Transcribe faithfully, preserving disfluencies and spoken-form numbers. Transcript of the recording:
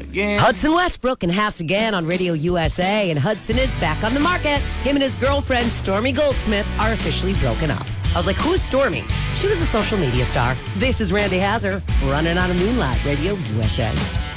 again. Hudson Westbrook and Hass again on Radio U S A, and Hudson is back on the market. Him and his girlfriend, Stormy Goldsmith, are officially broken up. I was like, who's Stormy? She was a social media star. This is Randy Hazard, running on a moonlight, Radio U S A.